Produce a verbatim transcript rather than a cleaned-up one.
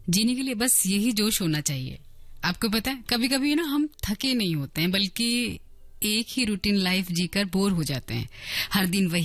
जीने के लिए बस यही जोश होना चाहिए। आपको पता है, कभी कभी ना हम थके नहीं होते हैं, बल्कि एक ही रूटीन लाइफ जीकर बोर हो जाते हैं। हर दिन वही